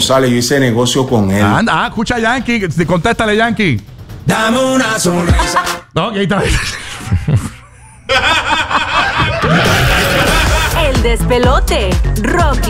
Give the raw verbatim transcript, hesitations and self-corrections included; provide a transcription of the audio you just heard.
González, yo hice negocio con él. Anda, ah, escucha a Yankee, contéstale, Yankee. Dame una sonrisa. Ok, está bien. El despelote. Rocky,